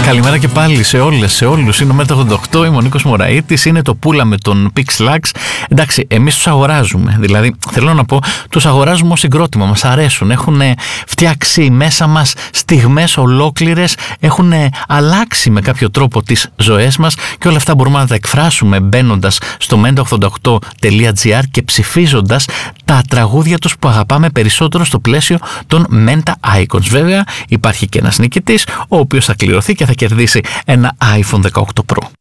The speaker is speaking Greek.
Καλημέρα και πάλι σε όλες, σε όλους. Είναι ο Μέτρο88, είμαι ο Νίκος Μωραΐτης, είναι το Πούλα με τον Pixlax. Εντάξει, εμείς τους αγοράζουμε. Δηλαδή, θέλω να πω, τους αγοράζουμε ως συγκρότημα, μας αρέσουν. Έχουν φτιάξει μέσα μας στιγμές ολόκληρες, έχουν αλλάξει με κάποιο τρόπο τις ζωές μας και όλα αυτά μπορούμε να τα εκφράσουμε μπαίνοντας στο menta88.gr και ψηφίζοντας τα τραγούδια τους που αγαπάμε περισσότερο στο πλαίσιο των Menta Icons. Βέβαια, υπάρχει και ένας νικητής, ο οποίος θα κληρωθεί και θα κερδίσει ένα iPhone 18 Pro.